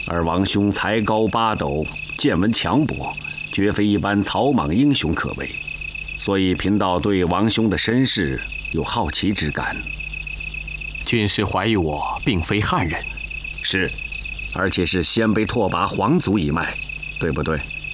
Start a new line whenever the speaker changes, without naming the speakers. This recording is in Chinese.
而王兄才高八斗，见闻强博，绝非一般草莽英雄可为，所以贫道对王兄的身世有好奇之感。
军师怀疑我并非汉人，
是，而且是鲜卑拓跋皇族一脉，对不对？